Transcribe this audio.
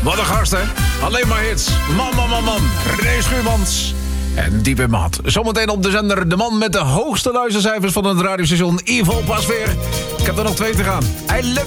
Wat een gast, hè? Alleen maar hits. Man. René Schuurmans. En Diep in Maat. Zometeen op de zender de man met de hoogste luistercijfers van het radiostation Ivo Pasveer. Ik heb er nog 2 te gaan.